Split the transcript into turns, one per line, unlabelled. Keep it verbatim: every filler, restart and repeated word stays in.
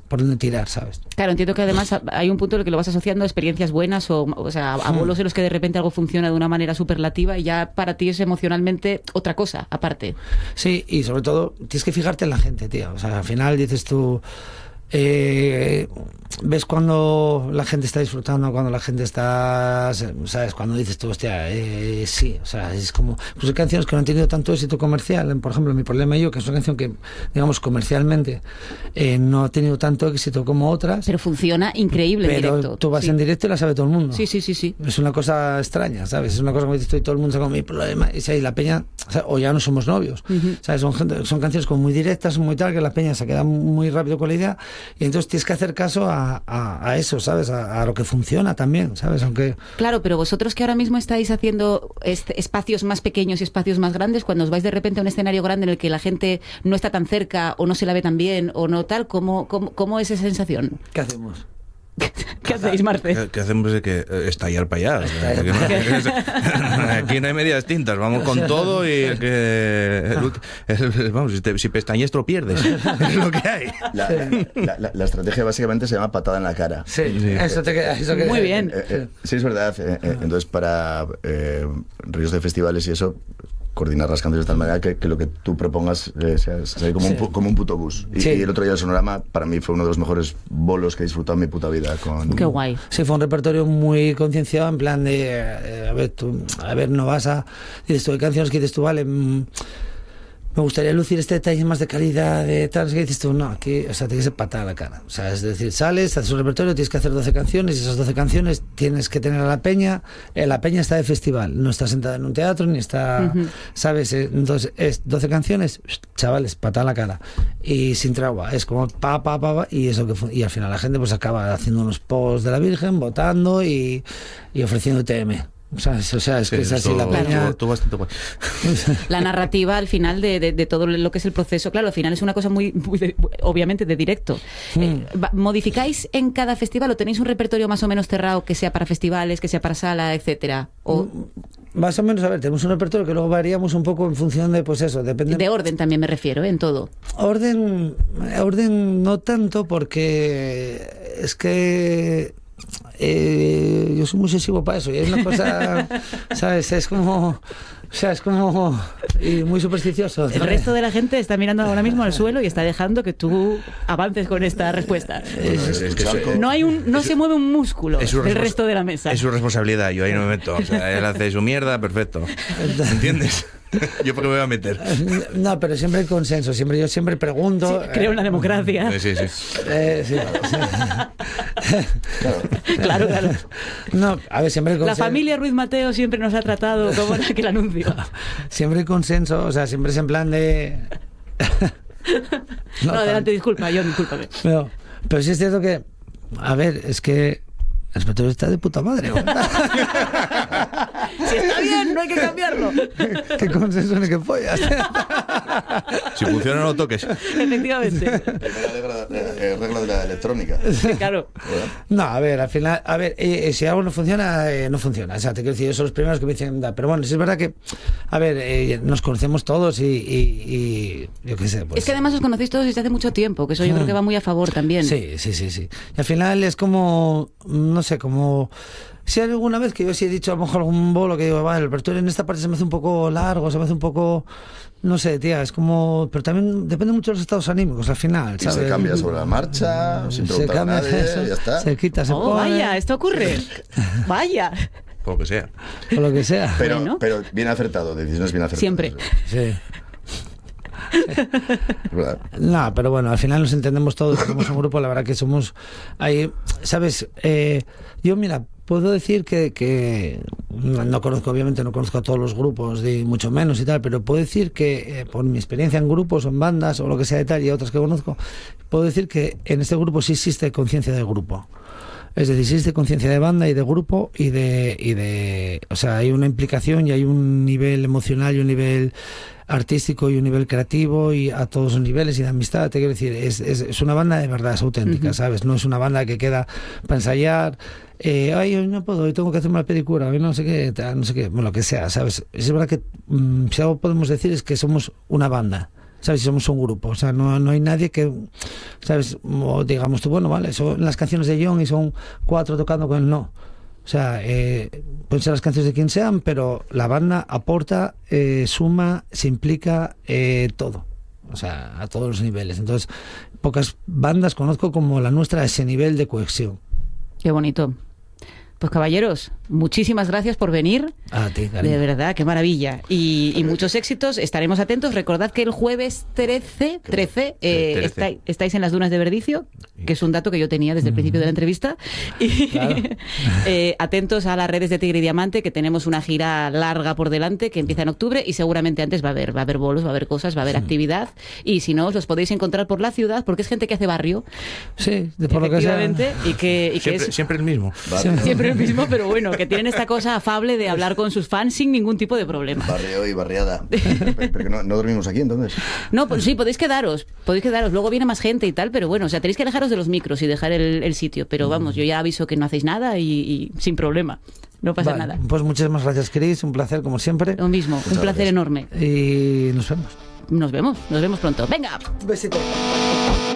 por dónde tirar, ¿sabes?
Claro, entiendo que además hay un punto en el que lo vas asociando a experiencias buenas o, o sea, a bolos en los que de repente algo funciona de una manera superlativa y ya para ti es emocionalmente otra cosa, aparte.
Sí, y sobre todo tienes que fijarte en la gente, tío. O sea, al final dices tú... Eh, ves cuando la gente está disfrutando, cuando la gente está, sabes, cuando dices tú, hostia, eh, sí, o sea, es como, pues hay canciones que no han tenido tanto éxito comercial, por ejemplo, Mi Problema y Yo, que es una canción que, digamos, comercialmente eh, no ha tenido tanto éxito como otras,
pero funciona increíble en directo.
Pero tú vas
sí.
en directo y la sabe todo el mundo.
Sí, sí, sí, sí.
Es una cosa extraña, ¿sabes? Es una cosa como dices tú y todo el mundo sabe Mi Problema, y si hay la peña, o, sea, o ya no somos novios, uh-huh. ¿sabes? Son, gente, son canciones como muy directas, muy tal, que la peña se queda muy rápido con la idea. Y entonces tienes que hacer caso a, a, a eso, ¿sabes? A, a lo que funciona también, ¿sabes? Aunque...
Claro, pero vosotros que ahora mismo estáis haciendo este, espacios más pequeños y espacios más grandes, cuando os vais de repente a un escenario grande en el que la gente no está tan cerca o no se la ve tan bien o no tal, ¿cómo, cómo, cómo es esa sensación?
¿Qué hacemos?
¿Qué hacéis, Marce?
¿Qué, ¿Qué hacemos? Es que estallar para allá. Estallar. No, aquí no hay medias tintas, vamos con todo y el que... El, el, vamos, si, te, si pestañes te lo pierdes. Es lo que hay.
La, la, la, la estrategia básicamente se llama patada en la cara.
Sí, sí. Eso te queda. Eso
Muy bien.
Eh, eh, sí, es verdad. Eh, eh, entonces, para eh, ríos de festivales y eso... coordinar las canciones de tal manera que, que lo que tú propongas eh, sea, sea como, sí. un, como un puto bus. Y, sí. y el otro día el Sonorama para mí fue uno de los mejores bolos que he disfrutado en mi puta vida. Con...
Qué guay.
Sí, fue un repertorio muy concienciado en plan de, eh, a ver, tú, a ver, no vas a... Dices tú, hay canciones que dices tú, vale... Mmm, me gustaría lucir este detalle más de calidad, de tal, que dices tú, no, aquí, o sea, tienes que patar a la cara. O sea, es decir, sales, haces un repertorio, tienes que hacer doce canciones, y esas doce canciones tienes que tener a la peña, eh, la peña está de festival, no está sentada en un teatro, ni está, uh-huh. ¿sabes? Entonces, es doce canciones, chavales, patada a la cara. Y sin tregua, es como pa, pa, pa, pa, y eso que fue, y al final la gente pues acaba haciendo unos posts de la Virgen, votando y, y ofreciendo T M. O sea, es, o sea, es que sí, es así la peña.
Todo bastante guay.
La narrativa al final de, de, de todo lo que es el proceso, claro, al final es una cosa muy, muy de, obviamente de directo. Mm. Eh, ¿Modificáis en cada festival o tenéis un repertorio más o menos cerrado que sea para festivales, que sea para sala, etcétera? O...
Más o menos, a ver, tenemos un repertorio que luego variamos un poco en función de, pues eso, depende...
De orden también me refiero, ¿eh? En todo.
Orden, orden no tanto porque es que... Eh, yo soy muy sensible para eso y es una cosa, ¿sabes? Es como, o sea, es como y muy supersticioso.
El resto de la gente está mirando ahora mismo al suelo y está dejando que tú avances con esta respuesta.
Es, es, es que
no hay un, no se mueve un músculo del respons- resto de la mesa.
Es su responsabilidad, yo ahí no me meto. O sea, él hace su mierda, perfecto. ¿Entiendes? ¿Yo por qué me voy a meter?
No, pero siempre hay consenso, siempre yo siempre pregunto.
Sí, creo en la democracia.
Sí, sí, sí.
Eh, sí, sí.
Claro, claro.
No, a ver, siempre hay consenso.
La familia Ruiz Mateo siempre nos ha tratado como en aquel anuncio.
Siempre hay consenso, o sea, siempre es en plan de...
No, no adelante, disculpa, John, discúlpame.
Pero, pero sí es cierto que, a ver, es que el repertorio está de puta madre, ¿no?
Si está bien, no hay que cambiarlo.
¿Qué consenso ni que pollas?
Si funciona, no lo toques.
Efectivamente.
Primera regla, eh, regla de la electrónica.
Sí, claro.
No, a ver, al final, a ver, eh, si algo no funciona, eh, no funciona. O sea, te quiero decir, son los primeros que me dicen, da. Pero bueno, sí es verdad que, a ver, eh, nos conocemos todos y, y, y yo qué sé. Pues,
es que además os conocéis todos desde hace mucho tiempo, que eso yo creo que va muy a favor también.
Sí, sí, sí, sí. Y al final es como, no sé, como... Si hay alguna vez que yo sí he dicho a lo mejor algún bolo que digo, vale, el repertorio en esta parte se me hace un poco largo, se me hace un poco, no sé, tía, es como, pero también depende mucho de los estados anímicos al final, ¿sabes?
Y se cambia sobre la marcha, sin preguntar
se cambia
a nadie,
eso,
ya está.
Se quita, se
oh,
pone.
Vaya, esto ocurre. Vaya.
O lo que sea.
O lo que sea.
Pero,
bueno.
pero bien acertado, decisiones bien acertadas.
Siempre.
Sí.
¿Verdad?
No, pero bueno, al final nos entendemos todos, somos un grupo, la verdad que somos ahí, ¿sabes? Eh, yo, mira, puedo decir que, que no, no conozco, obviamente no conozco a todos los grupos, ni mucho menos y tal, pero puedo decir que eh, por mi experiencia en grupos o en bandas o lo que sea de tal y otras que conozco, puedo decir que en este grupo sí existe conciencia de grupo. Es decir, existe conciencia de banda y de grupo y de, y de... O sea, hay una implicación y hay un nivel emocional y un nivel artístico y un nivel creativo y a todos los niveles y de amistad. Te quiero decir, es, es, es una banda de verdad, es auténtica, uh-huh. ¿sabes? No es una banda que queda para ensayar. Eh, ay, hoy no puedo, hoy tengo que hacerme la pedicura, hoy no sé qué, no sé qué, bueno, lo que sea, ¿sabes? Es verdad que mmm, si algo podemos decir es que somos una banda. ¿sabes? Somos un grupo, o sea, no, no hay nadie que, ¿sabes? O digamos tú, bueno, vale, son las canciones de John y son cuatro tocando con él, no. O sea, eh, pueden ser las canciones de quien sean, pero la banda aporta, eh, suma, se implica, eh, todo. O sea, a todos los niveles. Entonces, pocas bandas conozco como la nuestra a ese nivel de cohesión.
Qué bonito. Pues caballeros, muchísimas gracias por venir.
A ti, cariño.
De verdad, qué maravilla. Y, y muchos éxitos, estaremos atentos. Recordad que el jueves trece, trece, eh,
trece.
Estáis, estáis en las dunas de Verdicio, que es un dato que yo tenía desde el principio de la entrevista. Y
Claro.
eh, atentos a las redes de Tigre y Diamante, que tenemos una gira larga por delante, que empieza en octubre, y seguramente antes va a haber, va a haber bolos, va a haber cosas, va a haber actividad. Y si no, os los podéis encontrar por la ciudad, porque es gente que hace barrio.
Sí, de por lo que sea.
Efectivamente, y que, y que
Siempre,
es...
siempre el mismo.
Barrio,
Siempre el mismo, pero bueno, que tienen esta cosa afable de hablar con sus fans sin ningún tipo de problema.
barrio y barriada. Pero que no, no dormimos aquí, entonces.
No, pues sí, podéis quedaros, podéis quedaros, luego viene más gente y tal, pero bueno, o sea, tenéis que alejaros de los micros y dejar el, el sitio, pero vamos, yo ya aviso que no hacéis nada y, y sin problema, no pasa
Vale,
nada.
pues muchísimas gracias, Chris, un placer como siempre.
Lo mismo, un placer
gracias.
enorme.
Y nos vemos.
Nos vemos, nos vemos pronto. Venga.
Un besito.